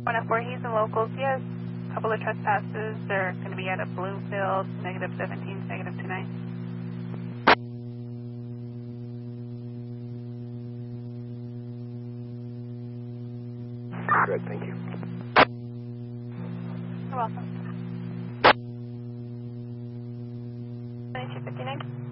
One of Voorhees and locals, yes. A couple of trespasses. They're going to be at a Bloomfield, negative 17, negative 29. Good, thank you. You're welcome. 9259.